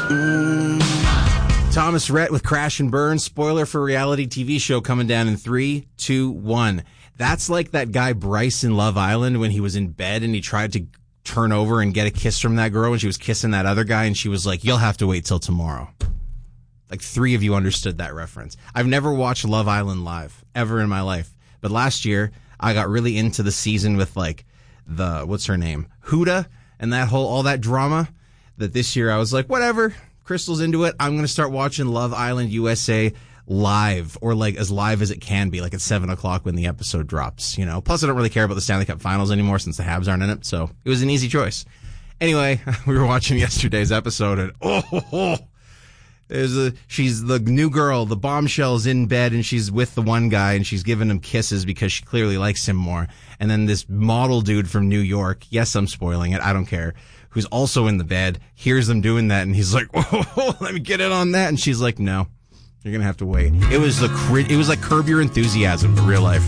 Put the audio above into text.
Thomas Rhett with Crash and Burn. Spoiler for reality TV show coming down in 3, 2, 1. That's like that guy Bryce in Love Island when he was in bed and he tried to turn over and get a kiss from that girl when she was kissing that other guy and she was like, you'll have to wait till tomorrow. Like 3 of you understood that reference. I've never watched Love Island live ever in my life. But last year I got really into the season with like what's her name? Huda and all that drama that this year I was like, whatever. Crystal's into it. I'm going to start watching Love Island USA live, or like as live as it can be, like at 7 o'clock when the episode drops, you know. Plus, I don't really care about the Stanley Cup Finals anymore since the Habs aren't in it, so it was an easy choice. Anyway, we were watching yesterday's episode, and she's the new girl, the bombshell's in bed, and she's with the one guy, and she's giving him kisses because she clearly likes him more. And then this model dude from New York, yes, I'm spoiling it, I don't care, who's also in the bed, hears them doing that, and he's like, whoa, let me get in on that. And she's like, no, you're going to have to wait. It was like Curb Your Enthusiasm for real life.